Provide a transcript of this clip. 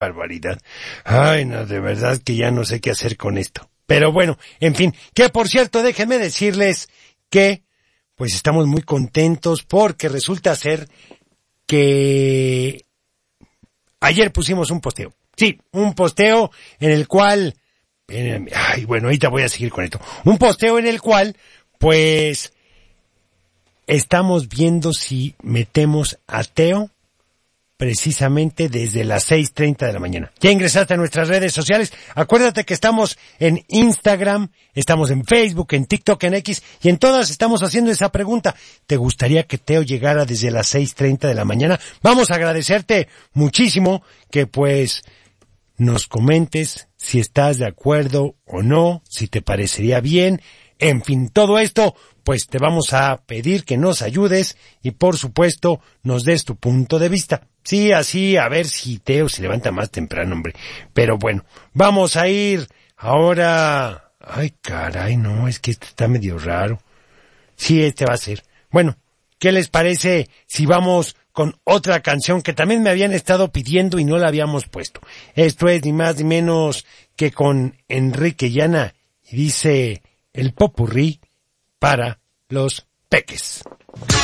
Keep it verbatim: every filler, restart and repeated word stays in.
barbaridad. Ay, no, de verdad que ya no sé qué hacer con esto. Pero bueno, en fin, que por cierto, déjenme decirles que pues estamos muy contentos porque resulta ser que ayer pusimos un posteo. Sí, un posteo en el cual, ay, bueno, ahorita voy a seguir con esto. Un posteo en el cual, pues, estamos viendo si metemos a Teo precisamente desde las seis treinta de la mañana. Ya ingresaste a nuestras redes sociales. Acuérdate que estamos en Instagram, estamos en Facebook, en TikTok, en X, y en todas estamos haciendo esa pregunta. ¿Te gustaría que Teo llegara desde las seis treinta de la mañana? Vamos a agradecerte muchísimo que pues nos comentes si estás de acuerdo o no, si te parecería bien. En fin, todo esto, pues te vamos a pedir que nos ayudes y por supuesto nos des tu punto de vista. Sí, así, a ver si Teo se levanta más temprano, hombre. Pero bueno, vamos a ir ahora. Ay, caray, no, es que este está medio raro. Sí, este va a ser. Bueno, ¿qué les parece si vamos con otra canción que también me habían estado pidiendo y no la habíamos puesto? Esto es ni más ni menos que con Enrique Llana y dice el popurrí para los peques.